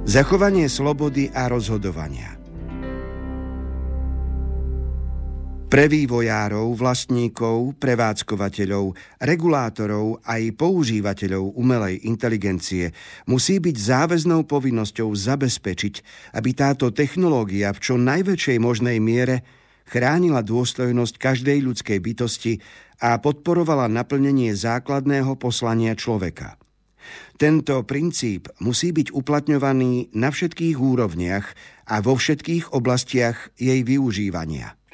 Zachovanie slobody a rozhodovania. Pre vývojárov, vlastníkov, prevádzkovateľov, regulátorov aj používateľov umelej inteligencie musí byť záväznou povinnosťou zabezpečiť, aby táto technológia v čo najväčšej možnej miere chránila dôstojnosť každej ľudskej bytosti a podporovala naplnenie základného poslania človeka. Tento princíp musí byť uplatňovaný na všetkých úrovniach a vo všetkých oblastiach jej využívania.